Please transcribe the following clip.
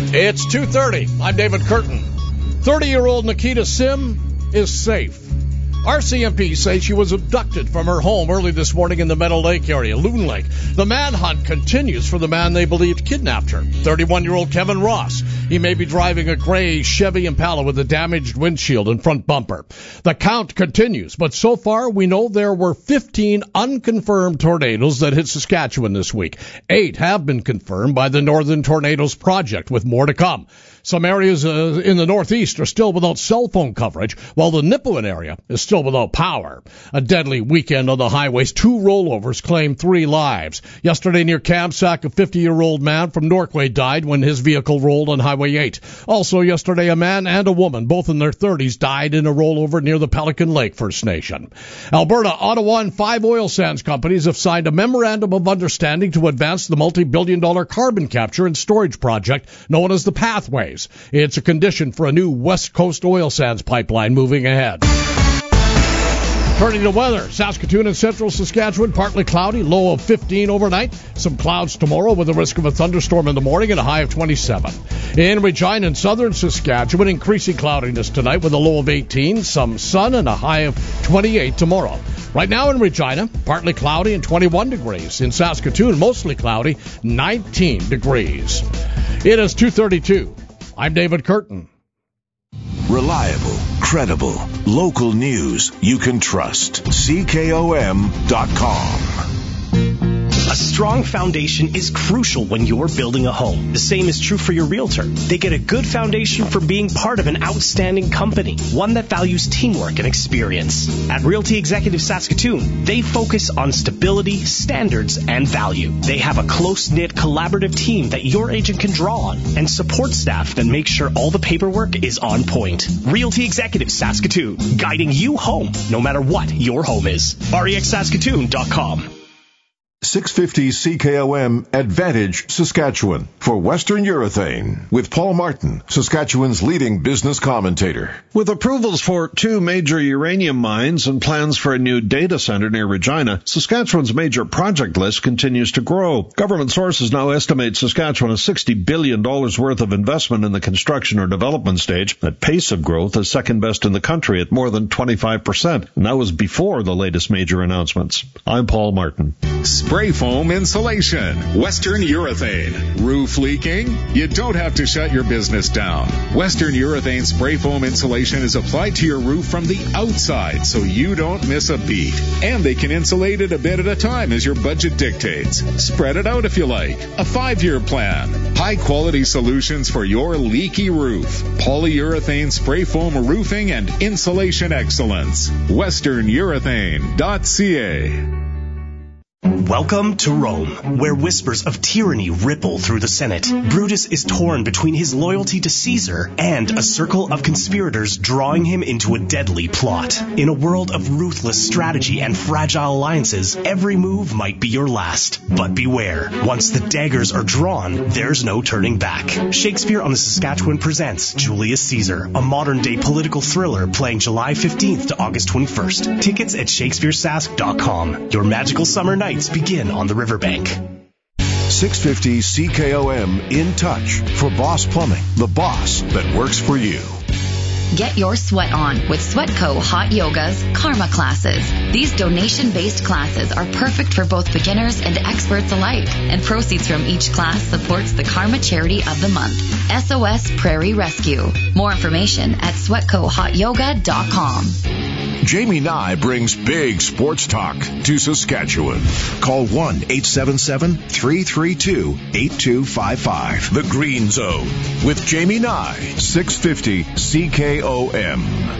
It's 2:30. I'm David Curtin. 30-year-old Nikita Sim is safe. RCMP says she was abducted from her home early this morning in the Meadow Lake area, Loon Lake. The manhunt continues for the man they believed kidnapped her, 31-year-old Kevin Ross. He may be driving a gray Chevy Impala with a damaged windshield and front bumper. The count continues, but so far we know there were 15 unconfirmed tornadoes that hit Saskatchewan this week. 8 have been confirmed by the Northern Tornadoes Project, with more to come. Some areas in the northeast are still without cell phone coverage, while the Nipawin area is still without power. A deadly weekend on the highways. 2 rollovers claimed 3 lives. Yesterday near Kamsack, a 50-year-old man from Norquay died when his vehicle rolled on Highway 8. Also yesterday, a man and a woman, both in their 30s, died in a rollover near the Pelican Lake First Nation. Alberta, Ottawa, and 5 oil sands companies have signed a memorandum of understanding to advance the multi-billion-dollar carbon capture and storage project known as the Pathways. It's a condition for a new West Coast oil sands pipeline moving ahead. Turning to weather, Saskatoon and central Saskatchewan, partly cloudy, low of 15 overnight. Some clouds tomorrow with a risk of a thunderstorm in the morning and a high of 27. In Regina and southern Saskatchewan, increasing cloudiness tonight with a low of 18. Some sun and a high of 28 tomorrow. Right now in Regina, partly cloudy and 21 degrees. In Saskatoon, mostly cloudy, 19 degrees. It is 2:32. I'm David Curtin. Reliable, credible, local news you can trust. CKOM.com. A strong foundation is crucial when you're building a home. The same is true for your realtor. They get a good foundation for being part of an outstanding company, one that values teamwork and experience. At Realty Executive Saskatoon, they focus on stability, standards, and value. They have a close-knit, collaborative team that your agent can draw on, and support staff that make sure all the paperwork is on point. Realty Executive Saskatoon, guiding you home, no matter what your home is. REXSaskatoon.com. 650 CKOM Advantage Saskatchewan for Western Urethane with Paul Martin, Saskatchewan's leading business commentator. With approvals for 2 major uranium mines and plans for a new data center near Regina, Saskatchewan's major project list continues to grow. Government sources now estimate Saskatchewan has $60 billion worth of investment in the construction or development stage. That pace of growth is second best in the country at more than 25%, and that was before the latest major announcements. I'm Paul Martin. Spray foam insulation, Western Urethane. Roof leaking? You don't have to shut your business down. Western Urethane spray foam insulation is applied to your roof from the outside so you don't miss a beat. And they can insulate it a bit at a time as your budget dictates. Spread it out if you like. A 5-year plan. High quality solutions for your leaky roof. Polyurethane spray foam roofing and insulation excellence. WesternUrethane.ca. Welcome to Rome, where whispers of tyranny ripple through the Senate. Brutus is torn between his loyalty to Caesar and a circle of conspirators drawing him into a deadly plot. In a world of ruthless strategy and fragile alliances, every move might be your last. But beware, once the daggers are drawn, there's no turning back. Shakespeare on the Saskatchewan presents Julius Caesar, a modern-day political thriller playing July 15th to August 21st. Tickets at ShakespeareSask.com. Your magical summer nights begin on the riverbank. 650 CKOM In Touch for Boss Plumbing, the boss that works for you. Get your sweat on with Sweatco Hot Yoga's Karma classes. These donation-based classes are perfect for both beginners and experts alike, and proceeds from each class supports the Karma charity of the month, SOS Prairie Rescue. More information at SweatcoHotYoga.com. Jamie Nye brings big sports talk to Saskatchewan. Call 1-877-332-8255. The Green Zone with Jamie Nye, 650 CKOM.